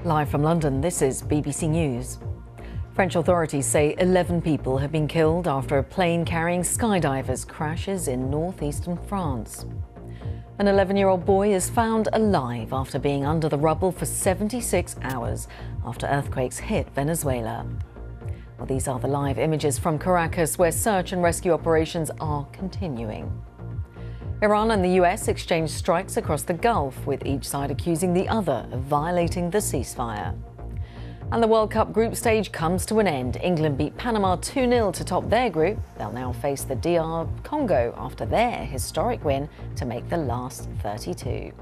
Live from London, this is BBC News. French authorities say 11 people have been killed after a plane carrying skydivers crashes in northeastern France. An 11-year-old boy is found alive after being under the rubble for 76 hours after earthquakes hit Venezuela. Well, these are the live images from Caracas, where search and rescue operations are continuing. Iran and the US exchanged strikes across the Gulf, with each side accusing the other of violating the ceasefire. And the World Cup group stage comes to an end. England beat Panama 2-0 to top their group. They'll now face the DR Congo after their historic win to make the last 32.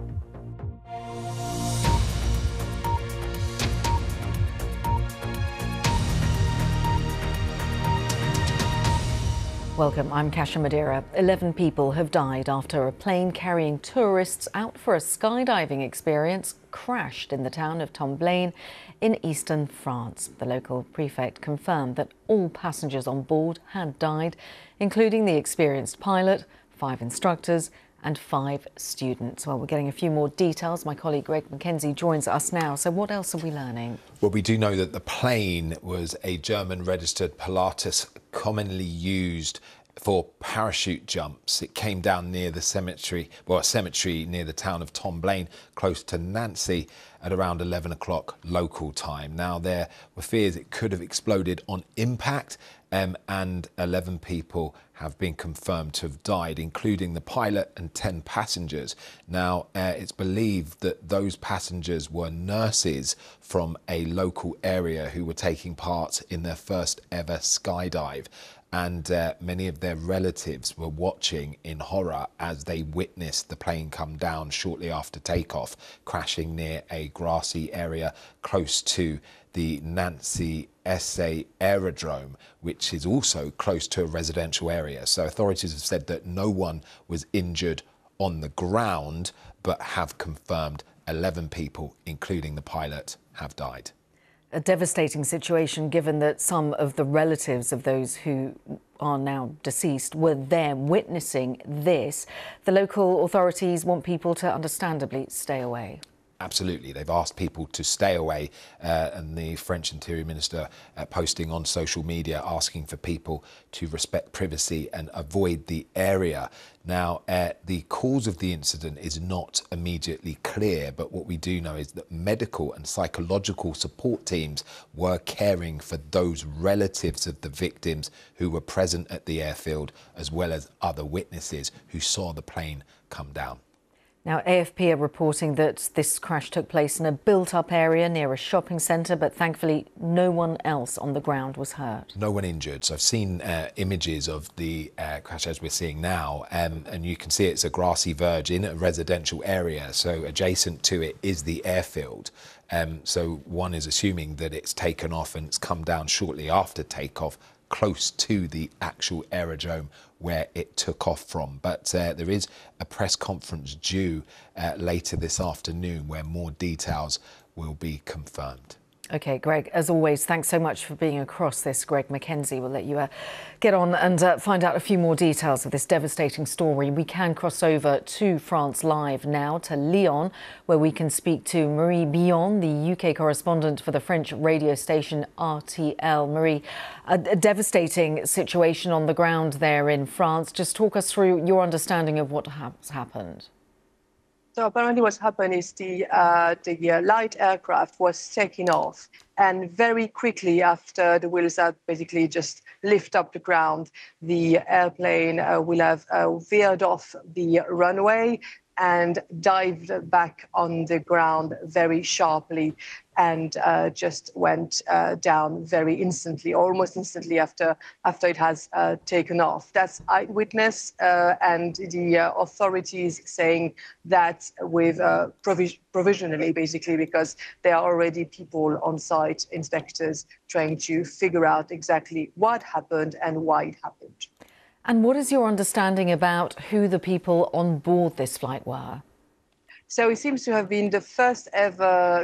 Welcome, I'm Kasia Madeira. 11 people have died after a plane carrying tourists out for a skydiving experience crashed in the town of Tomblaine in eastern France. The local prefect confirmed that all passengers on board had died, including the experienced pilot, 5 instructors and 5 students. Well, we're getting a few more details. My colleague Greg Mackenzie joins us now. So what else are we learning? Well, we do know that the plane was a German-registered Pilatus commonly used for parachute jumps. It came down near the cemetery, a cemetery near the town of Tomblaine, close to Nancy, at around 11 o'clock local time. Now, there were fears it could have exploded on impact, and 11 people have been confirmed to have died, including the pilot and 10 passengers. Now, it's believed that those passengers were nurses from a local area who were taking part in their first ever skydive. And many of their relatives were watching in horror as they witnessed the plane come down shortly after takeoff, crashing near a grassy area close to the Nancy Essay Aerodrome, which is also close to a residential area. So authorities have said that no one was injured on the ground, but have confirmed 11 people, including the pilot, have died. A devastating situation, given that some of the relatives of those who are now deceased were there witnessing this. The local authorities want people to understandably stay away. Absolutely. They've asked people to stay away, and the French Interior Minister posting on social media asking for people to respect privacy and avoid the area. Now, the cause of the incident is not immediately clear, but what we do know is that medical and psychological support teams were caring for those relatives of the victims who were present at the airfield, as well as other witnesses who saw the plane come down. Now, AFP are reporting that this crash took place in a built-up area near a shopping centre, but thankfully no one else on the ground was hurt. No one injured. So I've seen images of the crash as we're seeing now, and you can see it's a grassy verge in a residential area. So adjacent to it is the airfield. So one is assuming that it's taken off and it's come down shortly after takeoff, close to the actual aerodrome where it took off from. But there is a press conference due later this afternoon where more details will be confirmed. OK, Greg, as always, thanks so much for being across this. Greg Mackenzie will let you get on and find out a few more details of this devastating story. We can cross over to France live now, to Lyon, where we can speak to Marie Billon, the UK correspondent for the French radio station RTL. Marie, a devastating situation on the ground there in France. Just talk us through your understanding of what has happened. So apparently what's happened is the light aircraft was taking off, and very quickly after the wheels had basically just lift up the ground, the airplane will have veered off the runway and dived back on the ground very sharply, and just went down very instantly, almost instantly after it has taken off. That's eyewitness and the authorities saying that with provisionally, basically, because there are already people on site, inspectors, trying to figure out exactly what happened and why it happened. And what is your understanding about who the people on board this flight were? So it seems to have been their first ever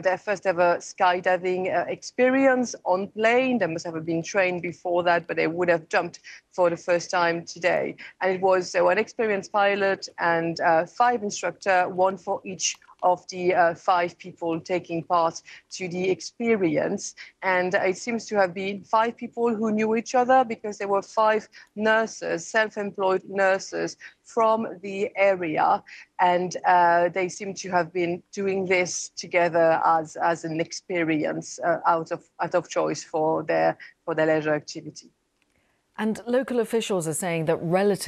skydiving experience on plane. They must have been trained before that, but they would have jumped for the first time today. And it was one experienced pilot and 5 instructors, one for each of the 5 people taking part to the experience. And it seems to have been 5 people who knew each other, because there were 5 nurses, self-employed nurses from the area, and they seem to have been doing this together as an experience out of choice for their leisure activity. And local officials are saying that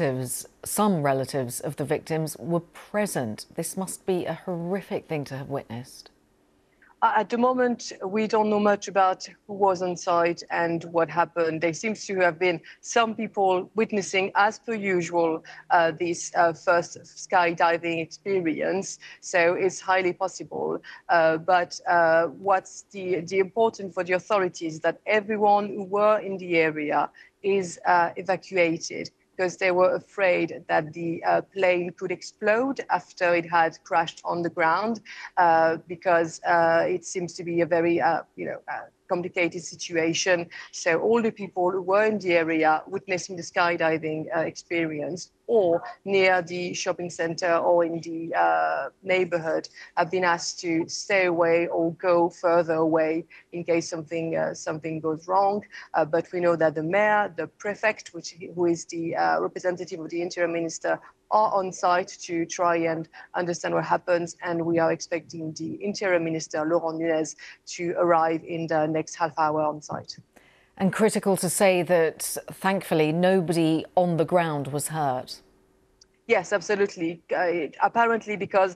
some relatives of the victims were present. This must be a horrific thing to have witnessed. At the moment, we don't know much about who was on site and what happened. There seems to have been some people witnessing, as per usual, this first skydiving experience. So it's highly possible. But what's the important for the authorities that everyone who were in the area is evacuated, because they were afraid that the plane could explode after it had crashed on the ground, because it seems to be a very complicated situation. So all the people who were in the area witnessing the skydiving experience, or near the shopping center or in the neighborhood, have been asked to stay away or go further away in case something goes wrong. But we know that the mayor, the prefect, who is the representative of the interim minister, are on site to try and understand what happens, and we are expecting the interim minister, Laurent Nunez, to arrive in the next half hour on site. And critical to say that, thankfully, nobody on the ground was hurt. Yes, absolutely. Apparently, because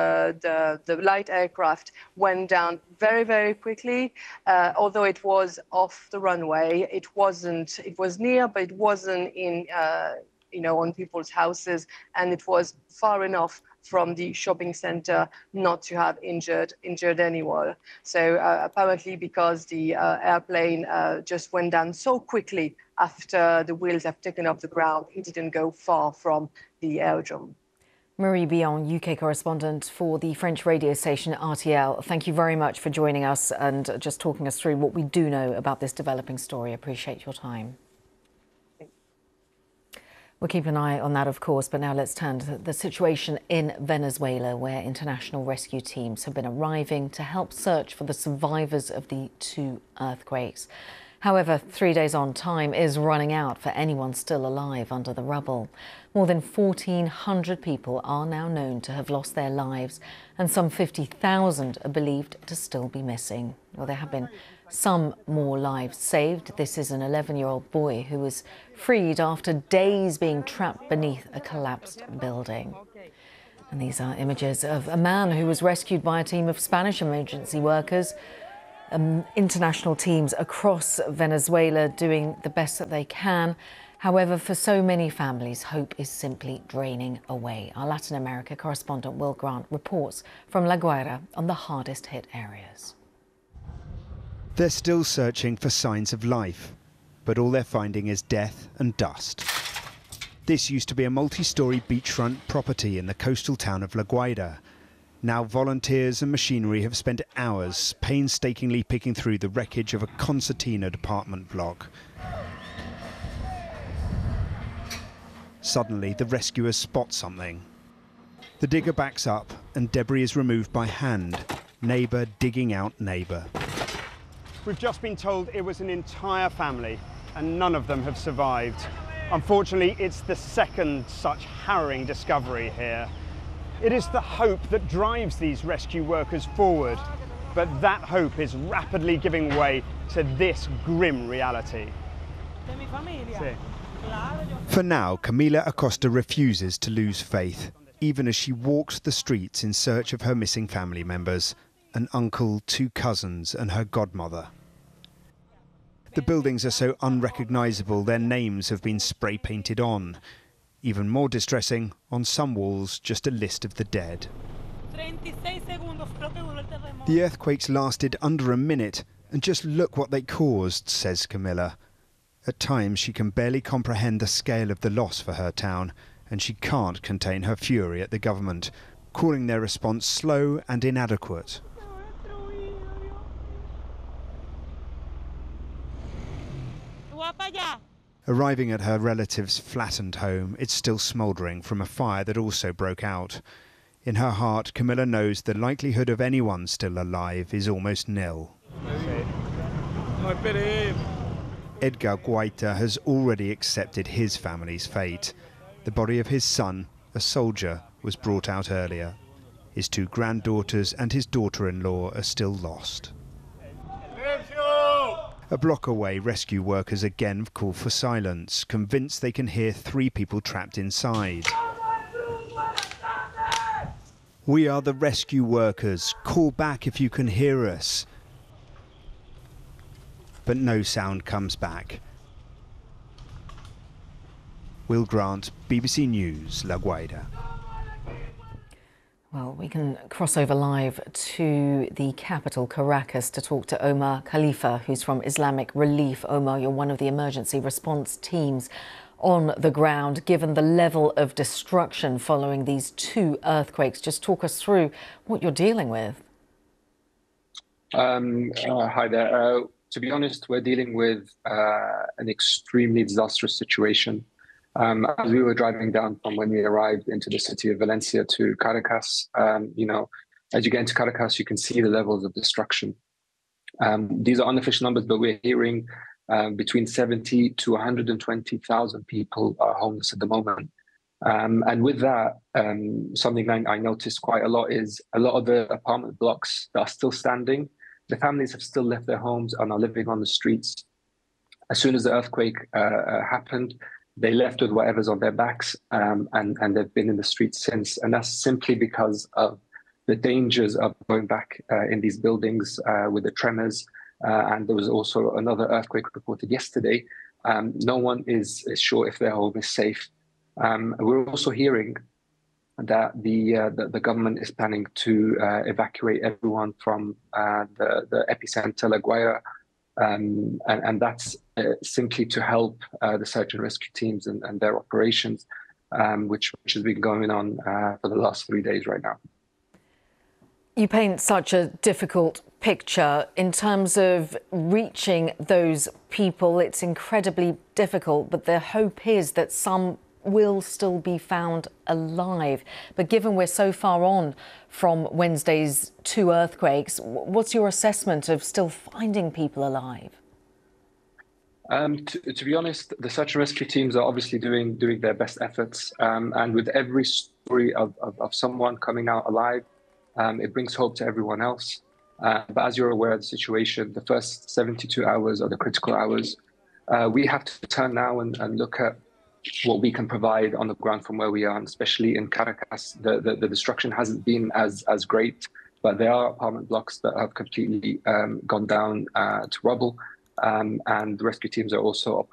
the light aircraft went down very, very quickly, although it was off the runway. It was near, but it wasn't in on people's houses, and it was far enough from the shopping center not to have injured anyone. So apparently, because the airplane just went down so quickly after the wheels have taken off the ground, it didn't go far from the aerodrome. Marie Billon, UK correspondent for the French radio station RTL. Thank you very much for joining us and just talking us through what we do know about this developing story. I appreciate your time. We'll keep an eye on that, of course, but now let's turn to the situation in Venezuela, where international rescue teams have been arriving to help search for the survivors of the 2 earthquakes. However, 3 days on, time is running out for anyone still alive under the rubble. More than 1,400 people are now known to have lost their lives, and some 50,000 are believed to still be missing. Well, there have been some more lives saved. This is an 11-year-old boy who was freed after days being trapped beneath a collapsed building. And these are images of a man who was rescued by a team of Spanish emergency workers. International teams across Venezuela doing the best that they can. However, for so many families, hope is simply draining away. Our Latin America correspondent Will Grant reports from La Guaira on the hardest hit areas. They're still searching for signs of life, but all they're finding is death and dust. This used to be a multi-storey beachfront property in the coastal town of La Guaira. Now volunteers and machinery have spent hours painstakingly picking through the wreckage of a concertina apartment block. Suddenly, the rescuers spot something. The digger backs up and debris is removed by hand, neighbour digging out neighbour. We've just been told it was an entire family and none of them have survived. Unfortunately, it's the second such harrowing discovery here. It is the hope that drives these rescue workers forward, but that hope is rapidly giving way to this grim reality. For now, Camila Acosta refuses to lose faith, even as she walks the streets in search of her missing family members, an uncle, 2 cousins and her godmother. The buildings are so unrecognisable, their names have been spray painted on. Even more distressing, on some walls, just a list of the dead. The earthquakes lasted under a minute, and just look what they caused, says Camilla. At times, she can barely comprehend the scale of the loss for her town, and she can't contain her fury at the government, calling their response slow and inadequate. Arriving at her relative's flattened home, it's still smouldering from a fire that also broke out. In her heart, Camilla knows the likelihood of anyone still alive is almost nil. Edgar Guaita has already accepted his family's fate. The body of his son, a soldier, was brought out earlier. His two granddaughters and his daughter-in-law are still lost. A block away, rescue workers again call for silence, convinced they can hear 3 people trapped inside. We are the rescue workers. Call back if you can hear us. But no sound comes back. Will Grant, BBC News, La Guaira. Well, we can cross over live to the capital, Caracas, to talk to Omar Khalifa, who's from Islamic Relief. Omar, you're one of the emergency response teams on the ground. Given the level of destruction following these 2 earthquakes, just talk us through what you're dealing with. Hi there. To be honest, we're dealing with an extremely disastrous situation. As we were driving down from when we arrived into the city of Valencia to Caracas, as you get into Caracas, you can see the levels of destruction. These are unofficial numbers, but we're hearing between 70 to 120,000 people are homeless at the moment. And with that, something I noticed quite a lot is a lot of the apartment blocks that are still standing. The families have still left their homes and are living on the streets. As soon as the earthquake happened, they left with whatever's on their backs, and they've been in the streets since. And that's simply because of the dangers of going back in these buildings with the tremors. And there was also another earthquake reported yesterday. No one is sure if their home is safe. We're also hearing that the government is planning to evacuate everyone from the epicenter, La Guaira, and that's simply to help the search and rescue teams and their operations, which has been going on for the last 3 days right now. You paint such a difficult picture in terms of reaching those people. It's incredibly difficult, but the hope is that some will still be found alive. But given we're so far on from Wednesday's 2 earthquakes, what's your assessment of still finding people alive? To be honest, the search and rescue teams are obviously doing their best efforts. And with every story of someone coming out alive, it brings hope to everyone else. But as you're aware of the situation, the first 72 hours are the critical hours. We have to turn now and look at what we can provide on the ground from where we are, and especially in Caracas. The destruction hasn't been as great, but there are apartment blocks that have completely gone down to rubble, and the rescue teams are also operating